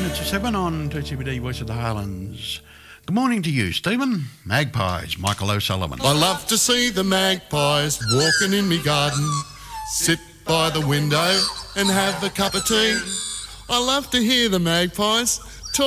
minutes to 7 on 2CBD Voice of the Highlands. Good morning to you, Stephen. Magpies, Michael O'Sullivan. I love to see the magpies walking in me garden, sit by the window and have a cup of tea. I love to hear the magpies